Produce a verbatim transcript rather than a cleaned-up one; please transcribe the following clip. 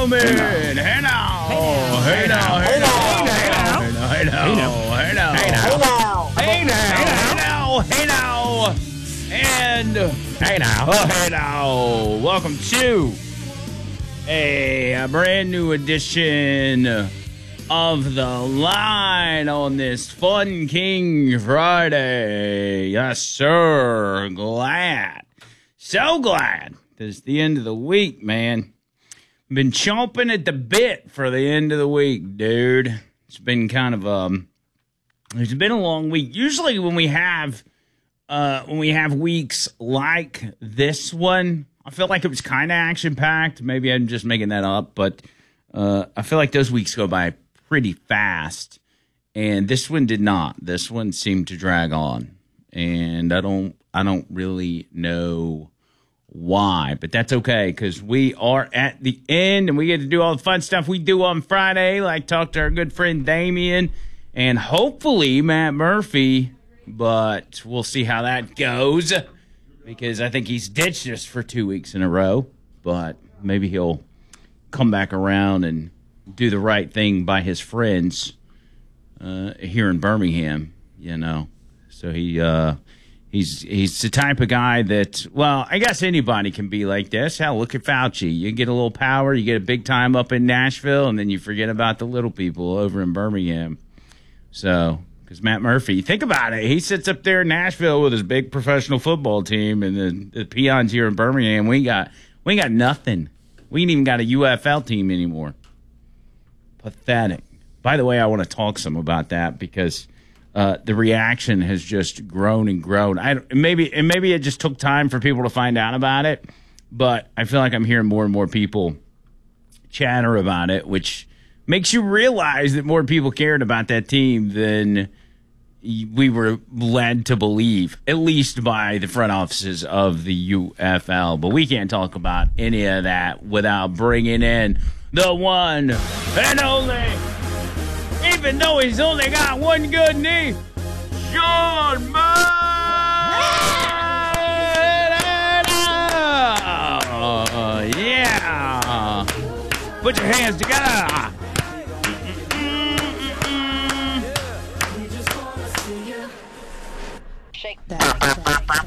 gentlemen, hey now, hey now, hey now, hey now, hey now, hey now, hey now, hey now, hey now, and hey now, hey now. Welcome to a, a brand new edition of The Line on this Fun King Friday. Yes, sir. Glad. So glad. It's the end of the week, man. Been chomping at the bit for the end of the week, dude. It's been kind of um it's been a long week. Usually when we have uh when we have weeks like this one, I feel like it was kind of action packed. Maybe I'm just making that up, but uh I feel like those weeks go by pretty fast. And this one did not. This one seemed to drag on. And I don't I don't really know why, but that's okay because we are at the end and we get to do all the fun stuff we do on Friday, like talk to our good friend Damien and hopefully Matt Murphy, but we'll see how that goes because I think he's ditched us for two weeks in a row, but maybe he'll come back around and do the right thing by his friends uh, here in Birmingham, you know. So he uh He's he's the type of guy that, well, I guess anybody can be like this. Hell, look at Fauci. You get a little power, you get a big time up in Nashville, and then you forget about the little people over in Birmingham. So, because Matt Murphy, think about it. He sits up there in Nashville with his big professional football team, and the, the peons here in Birmingham, we got we ain't got nothing. We ain't even got a U F L team anymore. Pathetic. By the way, I want to talk some about that because Uh, the reaction has just grown and grown. I maybe and maybe it just took time for people to find out about it, but I feel like I'm hearing more and more people chatter about it, which makes you realize that more people cared about that team than we were led to believe, at least by the front offices of the U F L. But we can't talk about any of that without bringing in the one and only. Even though he's only got one good knee, Sean Oh, yeah. Put your hands together. Shake that.